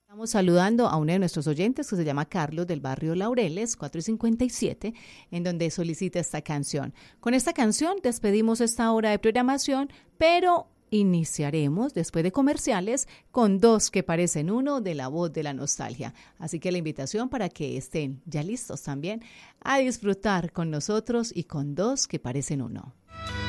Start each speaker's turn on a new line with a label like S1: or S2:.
S1: Estamos saludando a uno de nuestros oyentes que se llama Carlos del barrio Laureles, 457, en donde solicita esta canción. Con esta canción despedimos esta hora de programación, pero iniciaremos después de comerciales con Dos que parecen uno de La Voz de la Nostalgia. Así que la invitación para que estén ya listos también a disfrutar con nosotros y con Dos que parecen uno.